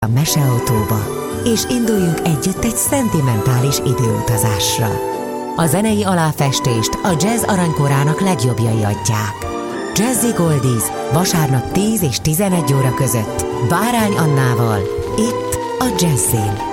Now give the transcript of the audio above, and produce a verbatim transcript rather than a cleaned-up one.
a Meseautóba, és induljunk együtt egy szentimentális időutazásra. A zenei aláfestést a jazz aranykorának legjobbjai adják. Jazzy Goldies vasárnap tíz és tizenegy óra között Bárány Annával, itt a Jazzin.